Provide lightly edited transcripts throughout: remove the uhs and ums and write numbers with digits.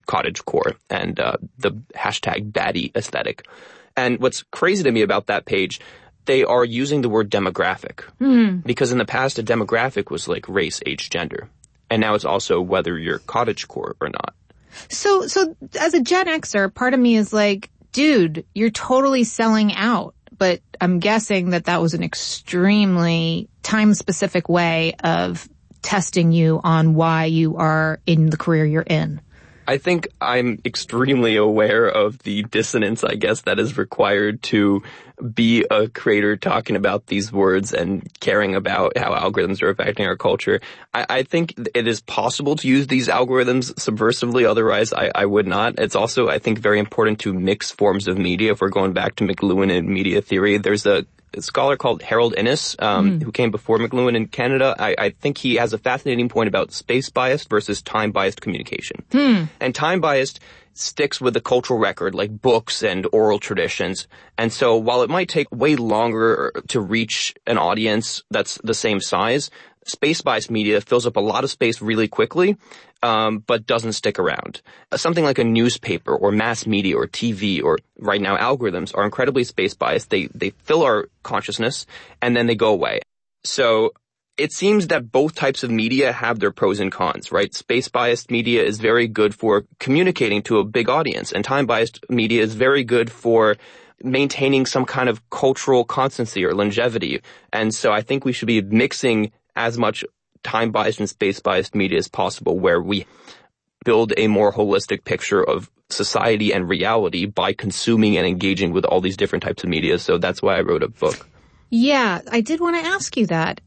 cottagecore and the hashtag baddie aesthetic. And what's crazy to me about that page, they are using the word demographic. Because in the past, a demographic was like race, age, gender. And now it's also whether you're cottagecore or not. So as a Gen Xer, part of me is like, dude, you're totally selling out. But I'm guessing that was an extremely time-specific way of testing you on why you are in the career you're in. I think I'm extremely aware of the dissonance, I guess, that is required to be a creator talking about these words and caring about how algorithms are affecting our culture. I think it is possible to use these algorithms subversively. Otherwise, I would not. It's also, I think, very important to mix forms of media. If we're going back to McLuhan and media theory, there's a scholar called Harold Innis, who came before McLuhan in Canada. I think he has a fascinating point about space-biased versus time-biased communication. And time-biased sticks with the cultural record, like books and oral traditions. And so while it might take way longer to reach an audience that's the same size, space-biased media fills up a lot of space really quickly, but doesn't stick around. Something like a newspaper or mass media or TV or right now algorithms are incredibly space-biased. They fill our consciousness and then they go away. So it seems that both types of media have their pros and cons, right? Space-biased media is very good for communicating to a big audience, and time-biased media is very good for maintaining some kind of cultural constancy or longevity. And so I think we should be mixing as much time-biased and space-biased media as possible, where we build a more holistic picture of society and reality by consuming and engaging with all these different types of media. So that's why I wrote a book. Yeah, I did want to ask you that.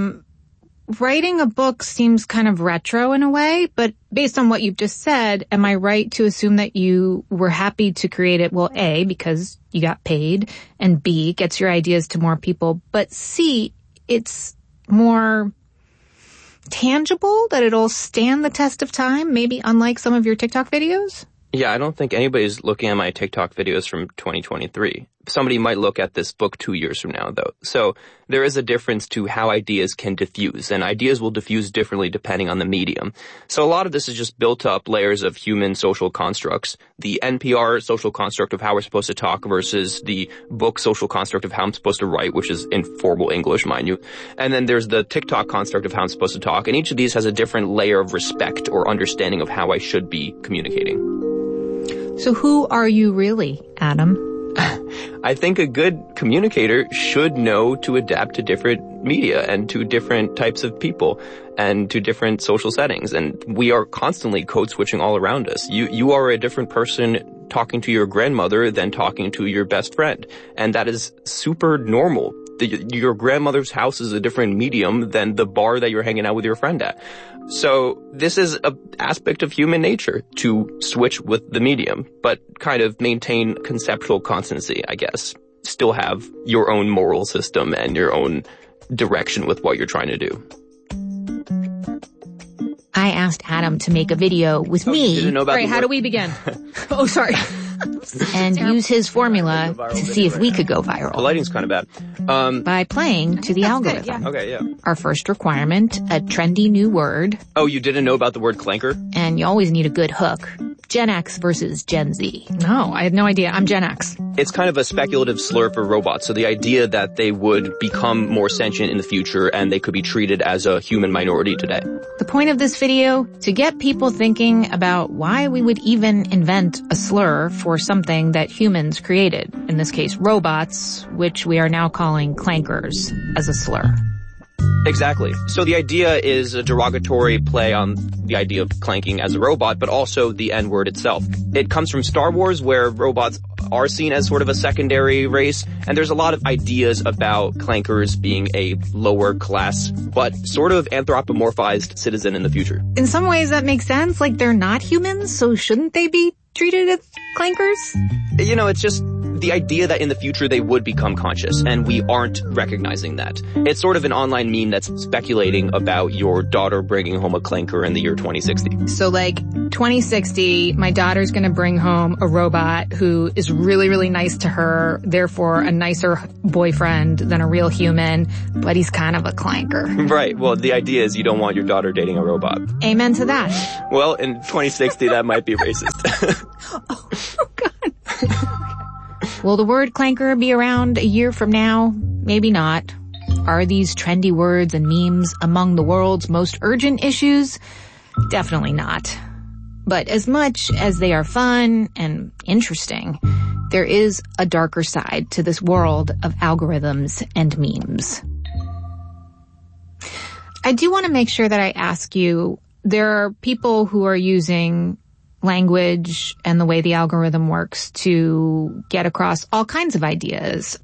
Writing a book seems kind of retro in a way, but based on what you've just said, am I right to assume that you were happy to create it? Well, A, because you got paid, and B, gets your ideas to more people, but C, it's more tangible, that it'll stand the test of time, maybe unlike some of your TikTok videos? Yeah, I don't think anybody's looking at my TikTok videos from 2023. Somebody might look at this book 2 years from now, though. So there is a difference to how ideas can diffuse, and ideas will diffuse differently depending on the medium. So a lot of this is just built up layers of human social constructs. The NPR social construct of how we're supposed to talk versus the book social construct of how I'm supposed to write, which is informal English, mind you. And then there's the TikTok construct of how I'm supposed to talk, and each of these has a different layer of respect or understanding of how I should be communicating. So who are you really, Adam? I think a good communicator should know to adapt to different media and to different types of people and to different social settings. And we are constantly code switching all around us. You are a different person talking to your grandmother than talking to your best friend. And that is super normal. Your grandmother's house is a different medium than the bar that you're hanging out with your friend at. So this is an aspect of human nature to switch with the medium, but kind of maintain conceptual constancy, I guess. Still have your own moral system and your own direction with what you're trying to do. I asked Adam to make a video with me. Didn't know about Right, how do we begin? Oh, sorry. And use his formula to see if we could go viral. The lighting's kind of bad. By playing to the algorithm. Okay, yeah. Our first requirement, a trendy new word. Oh, you didn't know about the word clanker? And you always need a good hook. Gen X versus Gen Z. No, I had no idea. I'm Gen X. It's kind of a speculative slur for robots. So the idea that they would become more sentient in the future and they could be treated as a human minority today. The point of this video, to get people thinking about why we would even invent a slur for something that humans created. In this case, robots, which we are now calling clankers, as a slur. Exactly. So the idea is a derogatory play on the idea of clanking as a robot, but also the N-word itself. It comes from Star Wars, where robots are seen as sort of a secondary race, and there's a lot of ideas about clankers being a lower class, but sort of anthropomorphized citizen in the future. In some ways that makes sense, like they're not humans, so shouldn't they be treated as clankers? You know, it's just the idea that in the future they would become conscious, and we aren't recognizing that. It's sort of an online meme that's speculating about your daughter bringing home a clanker in the year 2060. So like 2060, my daughter's gonna bring home a robot who is really, really nice to her, therefore a nicer boyfriend than a real human, but he's kind of a clanker. Right. Well, the idea is you don't want your daughter dating a robot. Amen to that. Well, in 2060, that might be racist. Oh, God. Will the word clanker be around a year from now? Maybe not. Are these trendy words and memes among the world's most urgent issues? Definitely not. But as much as they are fun and interesting, there is a darker side to this world of algorithms and memes. I do want to make sure that I ask you, there are people who are using language and the way the algorithm works to get across all kinds of ideas.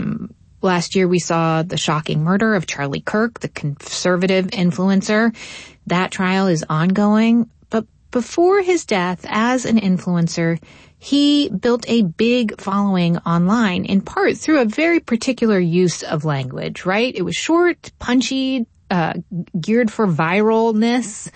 Last year we saw the shocking murder of Charlie Kirk, the conservative influencer. That trial is ongoing. But before his death as an influencer, he built a big following online, in part through a very particular use of language, right? It was short, punchy, geared for viralness.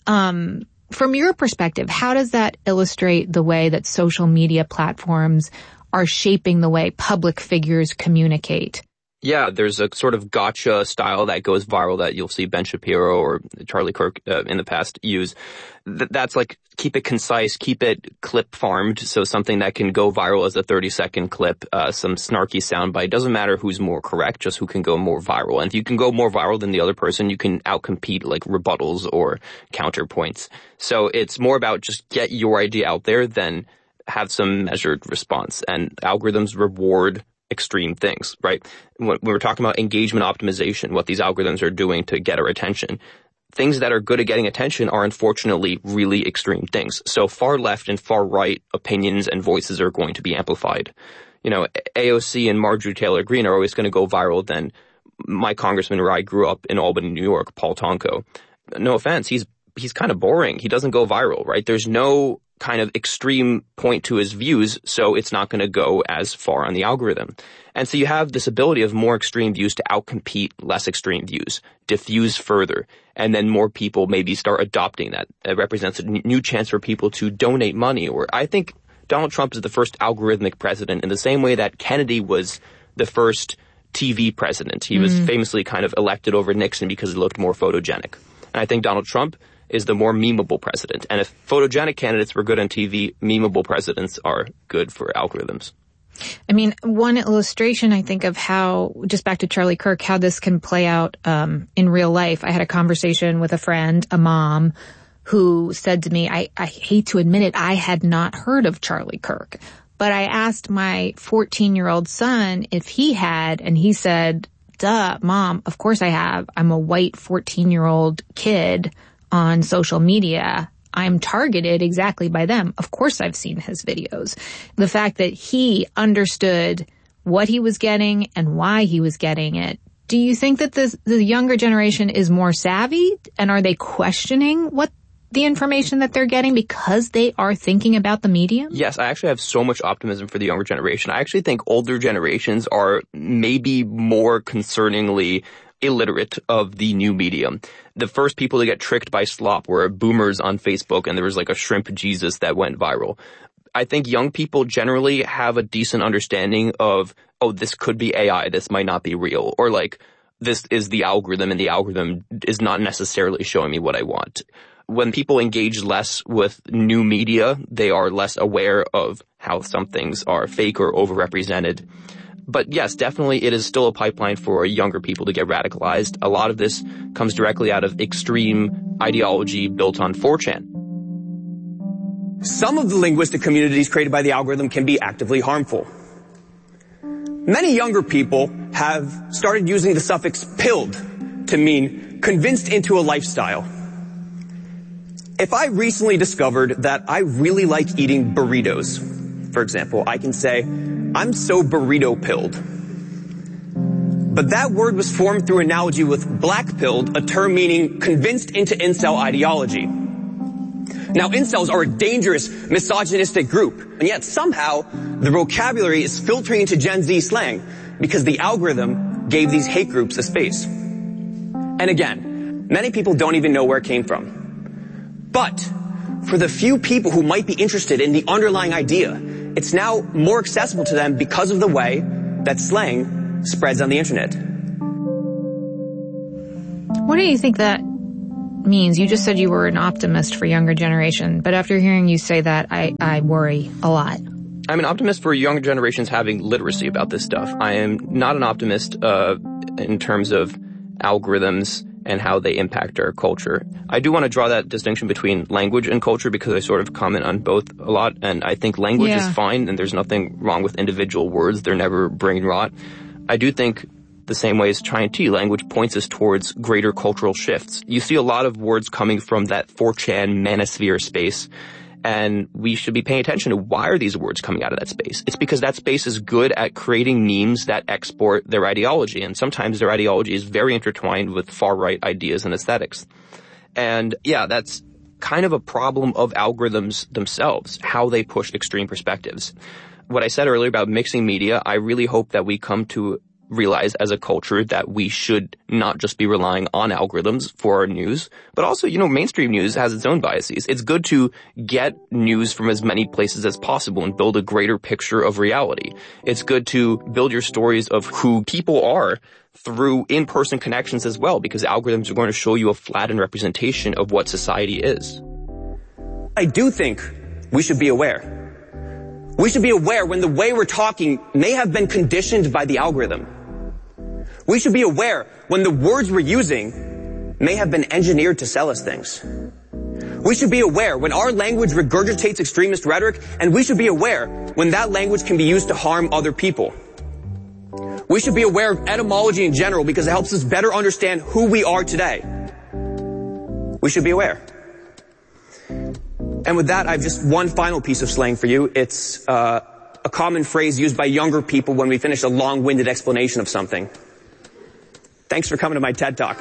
From your perspective, how does that illustrate the way that social media platforms are shaping the way public figures communicate? Yeah, there's a sort of gotcha style that goes viral that you'll see Ben Shapiro or Charlie Kirk in the past use. That's like, keep it concise, keep it clip farmed, so something that can go viral as a 30-second clip, some snarky soundbite. Doesn't matter who's more correct, just who can go more viral. And if you can go more viral than the other person, you can outcompete like rebuttals or counterpoints. So it's more about just get your idea out there than have some measured response. And algorithms reward extreme things, right? When we're talking about engagement optimization, what these algorithms are doing to get our attention, things that are good at getting attention are unfortunately really extreme things. So far left and far right opinions and voices are going to be amplified. You know, AOC and Marjorie Taylor Greene are always going to go viral than my congressman where I grew up in Albany, New York, Paul Tonko. No offense, he's kind of boring. He doesn't go viral, right? There's no kind of extreme point to his views, so it's not going to go as far on the algorithm. And so you have this ability of more extreme views to outcompete less extreme views, diffuse further, and then more people maybe start adopting that. It represents a new chance for people to donate money. Or I think Donald Trump is the first algorithmic president in the same way that Kennedy was the first TV president. He was famously kind of elected over Nixon because he looked more photogenic. And I think Donald Trump is the more memeable president. And if photogenic candidates were good on TV, memeable presidents are good for algorithms. I mean, one illustration, I think, of how, just back to Charlie Kirk, how this can play out in real life. I had a conversation with a friend, a mom, who said to me, I hate to admit it, I had not heard of Charlie Kirk. But I asked my 14-year-old son if he had, and he said, duh, Mom, of course I have. I'm a white 14-year-old kid on social media. I'm targeted exactly by them. Of course I've seen his videos. The fact that he understood what he was getting and why he was getting it. Do you think that the younger generation is more savvy, and are they questioning what the information that they're getting because they are thinking about the medium? Yes, I actually have so much optimism for the younger generation. I actually think older generations are maybe more concerningly illiterate of the new medium. The first people to get tricked by slop were boomers on Facebook, and there was like a shrimp Jesus that went viral. I think young people generally have a decent understanding of, oh, this could be AI, this might not be real, or like, this is the algorithm, and the algorithm is not necessarily showing me what I want. When people engage less with new media, they are less aware of how some things are fake or overrepresented. But yes, definitely it is still a pipeline for younger people to get radicalized. A lot of this comes directly out of extreme ideology built on 4chan. Some of the linguistic communities created by the algorithm can be actively harmful. Many younger people have started using the suffix pilled to mean convinced into a lifestyle. If I recently discovered that I really like eating burritos, for example, I can say, I'm so burrito-pilled. But that word was formed through analogy with black-pilled, a term meaning convinced into incel ideology. Now, incels are a dangerous, misogynistic group, and yet somehow the vocabulary is filtering into Gen Z slang because the algorithm gave these hate groups a space. And again, many people don't even know where it came from. But for the few people who might be interested in the underlying idea, it's now more accessible to them because of the way that slang spreads on the internet. What do you think that means? You just said you were an optimist for younger generation, but after hearing you say that, I worry a lot. I'm an optimist for younger generations having literacy about this stuff. I am not an optimist in terms of algorithms and how they impact our culture. I do want to draw that distinction between language and culture because I sort of comment on both a lot, and I think language is fine and there's nothing wrong with individual words. They're never brain rot. I do think the same way as China Tea, language points us towards greater cultural shifts. You see a lot of words coming from that 4chan manosphere space, and we should be paying attention to why are these words coming out of that space. It's because that space is good at creating memes that export their ideology, and sometimes their ideology is very intertwined with far-right ideas and aesthetics. And yeah, that's kind of a problem of algorithms themselves, how they push extreme perspectives. What I said earlier about mixing media, I really hope that we come to realize as a culture that we should not just be relying on algorithms for our news, but also, mainstream news has its own biases. It's good to get news from as many places as possible and build a greater picture of reality. It's good to build your stories of who people are through in-person connections as well, because algorithms are going to show you a flattened representation of what society is. I do think we should be aware. We should be aware when the way we're talking may have been conditioned by the algorithm. We should be aware when the words we're using may have been engineered to sell us things. We should be aware when our language regurgitates extremist rhetoric, and we should be aware when that language can be used to harm other people. We should be aware of etymology in general because it helps us better understand who we are today. We should be aware. And with that, I have just one final piece of slang for you. It's a common phrase used by younger people when we finish a long-winded explanation of something. Thanks for coming to my TED Talk.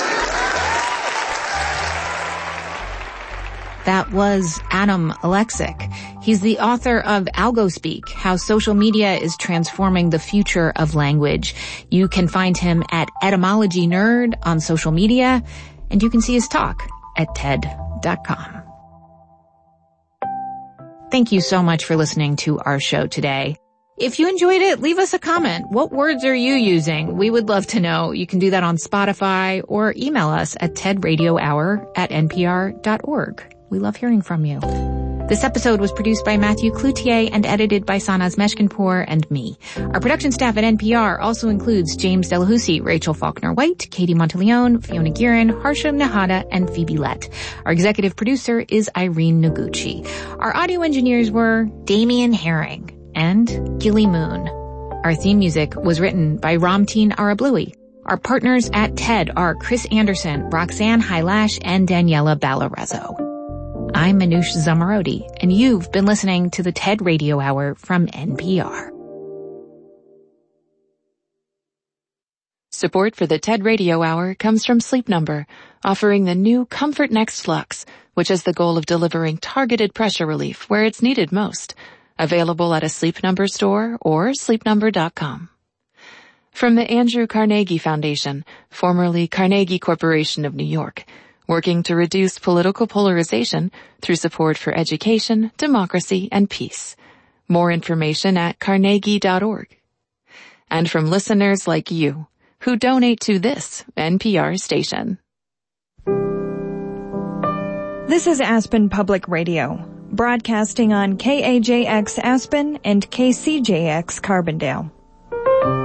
That was Adam Alexic. He's the author of AlgoSpeak, How Social Media is Transforming the Future of Language. You can find him at Etymology Nerd on social media, and you can see his talk at TED.com. Thank you so much for listening to our show today. If you enjoyed it, leave us a comment. What words are you using? We would love to know. You can do that on Spotify or email us at tedradiohour@npr.org. We love hearing from you. This episode was produced by Matthew Cloutier and edited by Sanaz Meshkinpour and me. Our production staff at NPR also includes James Delahousie, Rachel Faulkner-White, Katie Monteleone, Fiona Guerin, Harsha Nahata, and Phoebe Lett. Our executive producer is Irene Noguchi. Our audio engineers were Damian Herring and Gilly Moon. Our theme music was written by Ramteen Arablouei. Our partners at TED are Chris Anderson, Roxanne Hylash, and Daniela Ballarezo. I'm Manoush Zomorodi, and you've been listening to the TED Radio Hour from NPR. Support for the TED Radio Hour comes from Sleep Number, offering the new Comfort Next Flux, which has the goal of delivering targeted pressure relief where it's needed most. Available at a Sleep Number store or sleepnumber.com. From the Andrew Carnegie Foundation, formerly Carnegie Corporation of New York, working to reduce political polarization through support for education, democracy, and peace. More information at carnegie.org. And from listeners like you, who donate to this NPR station. This is Aspen Public Radio, broadcasting on KAJX Aspen and KCJX Carbondale.